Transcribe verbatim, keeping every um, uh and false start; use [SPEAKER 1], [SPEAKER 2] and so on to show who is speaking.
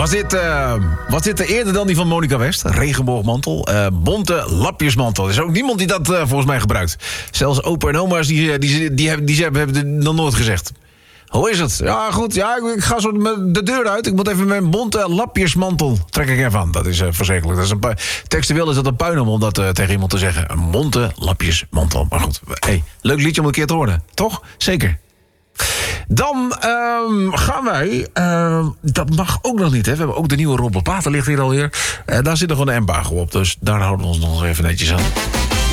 [SPEAKER 1] Was dit, uh, was dit er eerder dan die van Monica West? Regenboogmantel, uh, bonte lapjesmantel. Er is ook niemand die dat uh, volgens mij gebruikt. Zelfs opa en oma's die, die, die, die, hebben, die hebben het nog nooit gezegd. Hoe is het? Ja, goed. Ja, ik ga zo de deur uit. Ik moet even mijn bonte lapjesmantel trek ik even aan. Dat is uh, verschrikkelijk. Dat is een pu- Textueel is dat een puin om dat uh, tegen iemand te zeggen. Een bonte lapjesmantel. Maar goed, hey, leuk liedje om een keer te horen. Toch? Zeker. Dan uh, gaan wij... Uh, dat mag ook nog niet, hè. We hebben ook de nieuwe Robert Pater ligt hier alweer. Uh, daar zit nog een embargo op, dus daar houden we ons nog even netjes aan.